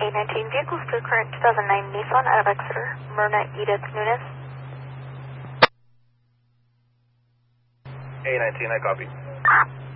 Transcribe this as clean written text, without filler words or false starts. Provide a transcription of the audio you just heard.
A19 vehicles to current 2009 Nissan out of Exeter, Myrna Edith Nunes. A19, I copy.